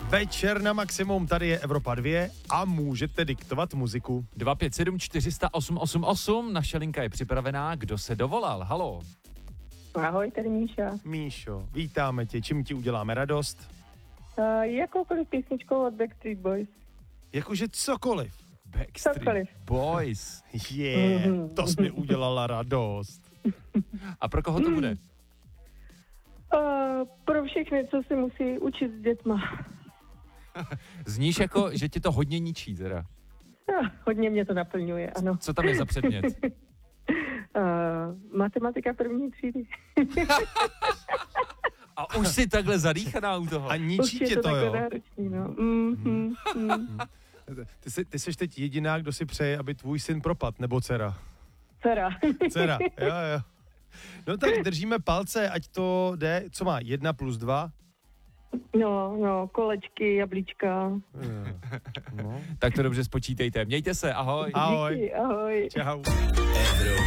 Večer na maximum, tady je Evropa 2 a můžete diktovat muziku. 257 400 888, naše linka je připravená, kdo se dovolal, halo. Ahoj, tady Míša. Míšo, vítáme tě, čím ti uděláme radost? Jakoukoliv písničkou od Backstreet Boys. Jakože cokoliv. Backstreet Cokoliv. Boys. To jsi mi udělala radost. A pro koho to bude? Pro všechny, co si musí učit s dětma. Zníš jako, že ti to hodně ničí teda. Hodně mě to naplňuje, ano. Co tam je za předmět? Matematika první třídy. A už jsi takhle zadýchaná u toho. A ničí tě to, jo? Náročný, no. Ty jsi teď jediná, kdo si přeje, aby tvůj syn propad, nebo dcera? Dcera. Jo. No tak držíme palce, ať to jde, co má, 1+2? No, kolečky, jablíčka. No. Tak to dobře spočítejte. Mějte se, ahoj. Ahoj. Díky, ahoj. Čau. Evropa